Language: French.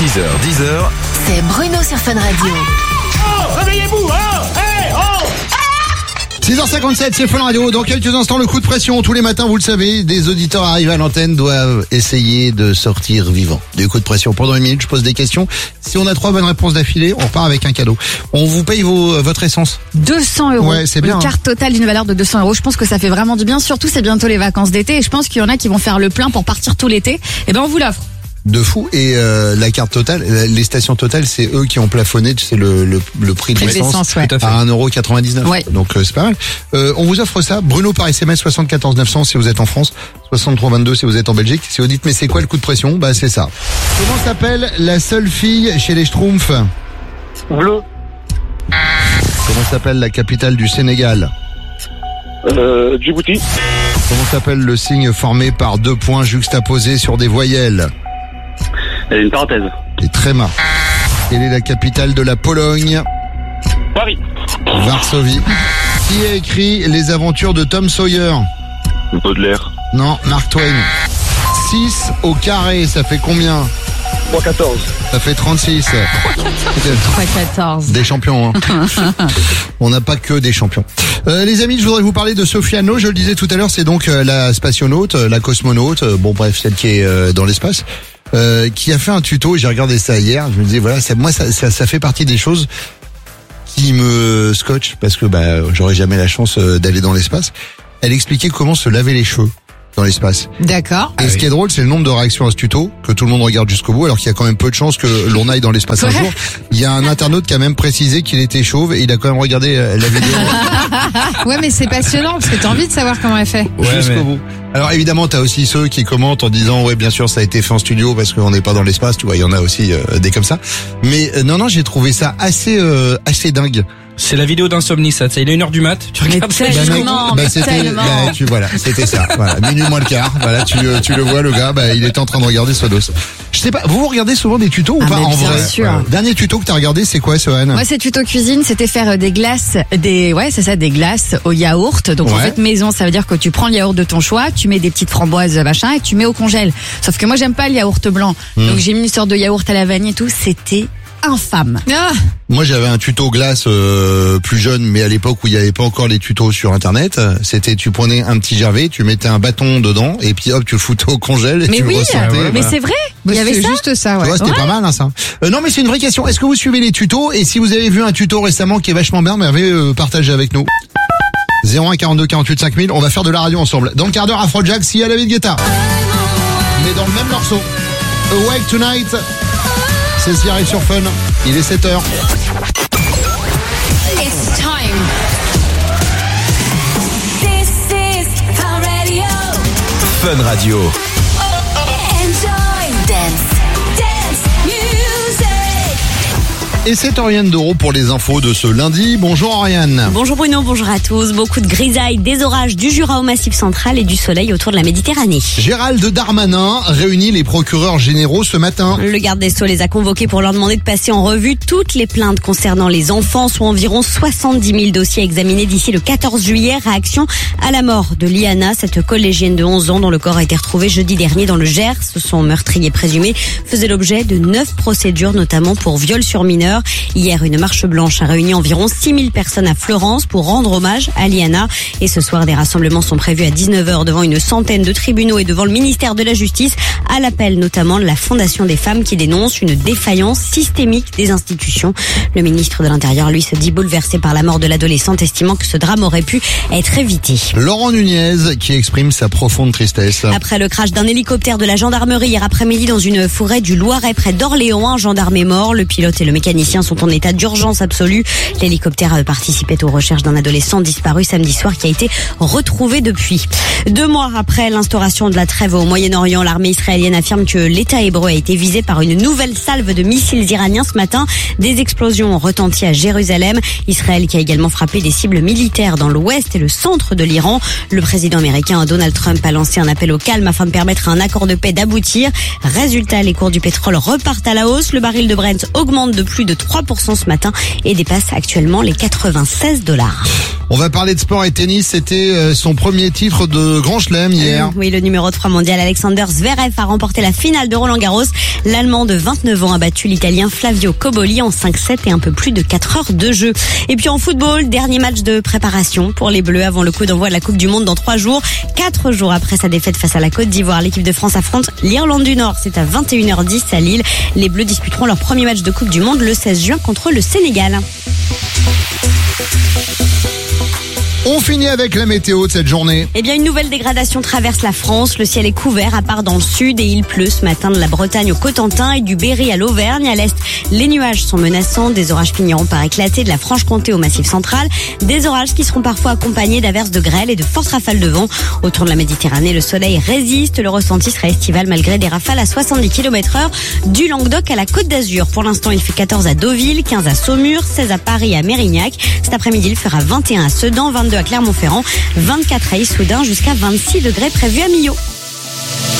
10h, c'est Bruno sur Fun Radio. Oh, réveillez-vous, oh, hey, oh. 6h57, c'est Fun Radio. Dans quelques instants, le coup de pression. Tous les matins, vous le savez, des auditeurs arrivent à l'antenne, doivent essayer de sortir vivants du coup de pression. Pendant une minute, je pose des questions. Si on a 3 bonnes réponses d'affilée, on repart avec un cadeau. On vous paye votre essence. 200 €. Ouais, c'est bien. Une carte totale d'une valeur de 200 €. Je pense que ça fait vraiment du bien. Surtout, c'est bientôt les vacances d'été. Et je pense qu'il y en a qui vont faire le plein pour partir tout l'été. Et ben, on vous l'offre. De fou. Et la carte totale, les stations totales, c'est eux qui ont plafonné, c'est le prix de l'essence ouais. à 1,99 €. Ouais. Donc c'est pas mal. On vous offre ça. Bruno par SMS 74 900 si vous êtes en France, 63 22 si vous êtes en Belgique. Si vous dites mais c'est quoi le coup de pression, bah c'est ça. Comment s'appelle la seule fille chez les Schtroumpfs? Bleu. Comment s'appelle la capitale du Sénégal? Djibouti. Comment s'appelle le signe formé par 2 points juxtaposés sur des voyelles? Une parenthèse. Les trémas. Quelle est la capitale de la Pologne? Paris. Varsovie. Qui a écrit Les aventures de Tom Sawyer? Baudelaire. Non, Mark Twain. 6 au carré, ça fait combien? 314. Ça fait 36. 14. Des champions, hein. On n'a pas que des champions. Les amis, je voudrais vous parler de Sophia No. Je le disais tout à l'heure, c'est donc la spationaute, la cosmonaute, bon bref, celle qui est dans l'espace, qui a fait un tuto. J'ai regardé ça hier. Je me disais voilà, ça fait partie des choses qui me scotchent parce que j'aurais jamais la chance d'aller dans l'espace. Elle expliquait comment se laver les cheveux dans l'espace. D'accord. Et ce qui est drôle, c'est le nombre de réactions à ce tuto, que tout le monde regarde jusqu'au bout, alors qu'il y a quand même peu de chances que l'on aille dans l'espace un jour. Il y a un internaute qui a même précisé qu'il était chauve et il a quand même regardé la vidéo. Ouais, mais c'est passionnant parce que t'as envie de savoir comment elle fait. Jusqu'au bout. Alors évidemment, t'as aussi ceux qui commentent en disant ouais, bien sûr, ça a été fait en studio parce qu'on n'est pas dans l'espace, tu vois, il y en a aussi des comme ça. Mais non, j'ai trouvé ça assez dingue. C'est la vidéo d'Insomnie, ça. Il est 1h du mat. Tu regardes ça. C'était ça. Voilà, minuit moins le quart. Voilà, tu le vois, le gars, il était en train de regarder Sodos. Je sais pas, vous regardez souvent des tutos ou pas en vrai? Bien sûr. Dernier tuto que t'as regardé, c'est quoi, Sohan? Moi, c'est tuto cuisine, c'était faire des glaces, des glaces au yaourt. Donc en fait, maison, ça veut dire que tu prends le yaourt de ton choix, tu mets des petites framboises, machin, et tu mets au congèle. Sauf que moi, j'aime pas le yaourt blanc. Donc j'ai mis une sorte de yaourt à la vanille et tout, c'était infâme. Moi, j'avais un tuto glace plus jeune, mais à l'époque où il n'y avait pas encore les tutos sur Internet. C'était, tu prenais un petit gervais, tu mettais un bâton dedans, et puis hop, tu le foutais au congèle et tu le ressortais. Mais c'est vrai. Il y avait ça. Juste ça, ouais. Tu vois, c'était pas mal, hein, ça. Non, mais c'est une vraie question. Est-ce que vous suivez les tutos? Et si vous avez vu un tuto récemment qui est vachement bien, partagez avec nous. 01 42 48 5000. On va faire de la radio ensemble. Dans le quart d'heure, Afrojack, si à David Guetta. Mais dans le même morceau. Awake Tonight. C'est ce qui arrive sur Fun. Il est 7h. It's time. This is Fun Radio. Fun Radio. Enjoy dance music. Et c'est Oriane Doro pour les infos de ce lundi. Bonjour Oriane. Bonjour Bruno, bonjour à tous. Beaucoup de grisailles, des orages du Jura au Massif central et du soleil autour de la Méditerranée. Gérald Darmanin réunit les procureurs généraux ce matin. Le garde des Sceaux les a convoqués pour leur demander de passer en revue toutes les plaintes concernant les enfants, soit environ 70 000 dossiers examinés d'ici le 14 juillet. Réaction à la mort de Liana, cette collégienne de 11 ans dont le corps a été retrouvé jeudi dernier dans le Gers. Son meurtrier présumé faisait l'objet de 9 procédures, notamment pour viol sur mineur. Hier, une marche blanche a réuni environ 6000 personnes à Florence pour rendre hommage à Liana. Et ce soir, des rassemblements sont prévus à 19h devant une centaine de tribunaux et devant le ministère de la Justice, à l'appel notamment de la Fondation des femmes qui dénonce une défaillance systémique des institutions. Le ministre de l'Intérieur, lui, se dit bouleversé par la mort de l'adolescente, estimant que ce drame aurait pu être évité. Laurent Nunez qui exprime sa profonde tristesse. Après le crash d'un hélicoptère de la gendarmerie hier après-midi dans une forêt du Loiret près d'Orléans, un gendarme est mort. Le pilote et le mécanicien sont en état d'urgence absolue. L'hélicoptère participait aux recherches d'un adolescent disparu samedi soir qui a été retrouvé depuis. 2 mois après l'instauration de la trêve au Moyen-Orient, l'armée israélienne affirme que l'État hébreu a été visé par une nouvelle salve de missiles iraniens ce matin. Des explosions ont retenti à Jérusalem. Israël qui a également frappé des cibles militaires dans l'ouest et le centre de l'Iran. Le président américain Donald Trump a lancé un appel au calme afin de permettre à un accord de paix d'aboutir. Résultat, les cours du pétrole repartent à la hausse. Le baril de Brent augmente de plus de 3% ce matin et dépasse actuellement les $96. On va parler de sport et tennis. C'était son premier titre de Grand Chelem hier. Oui, le numéro 3 mondial Alexander Zverev a remporté la finale de Roland-Garros. L'Allemand de 29 ans a battu l'Italien Flavio Cobolli en 5-7 et un peu plus de 4 heures de jeu. Et puis en football, dernier match de préparation pour les Bleus avant le coup d'envoi de la Coupe du Monde dans 3 jours. 4 jours après sa défaite face à la Côte d'Ivoire, l'équipe de France affronte l'Irlande du Nord. C'est à 21h10 à Lille. Les Bleus disputeront leur premier match de Coupe du Monde le 16 juin contre le Sénégal. On finit avec la météo de cette journée. Eh bien, une nouvelle dégradation traverse la France. Le ciel est couvert, à part dans le sud, et il pleut ce matin de la Bretagne au Cotentin et du Berry à l'Auvergne. À l'est, les nuages sont menaçants. Des orages finiront par éclater de la Franche-Comté au Massif central. Des orages qui seront parfois accompagnés d'averses de grêle et de fortes rafales de vent. Autour de la Méditerranée, le soleil résiste. Le ressenti sera estival malgré des rafales à 70 km/h du Languedoc à la Côte d'Azur. Pour l'instant, il fait 14 à Deauville, 15 à Saumur, 16 à Paris et à Mérignac. Cet après-midi, il fera 21 à Sedan, 22 à Clermont-Ferrand, 24 à Issoudun, jusqu'à 26 degrés prévus à Millau.